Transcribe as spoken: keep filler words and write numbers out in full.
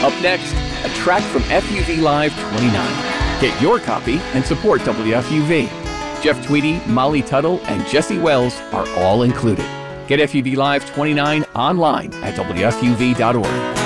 Up next, a track from F U V Live twenty-nine. Get your copy and support W F U V. Jeff Tweedy, Molly Tuttle, and Jesse Wells are all included. Get F U V Live twenty-nine online at W F U V dot org.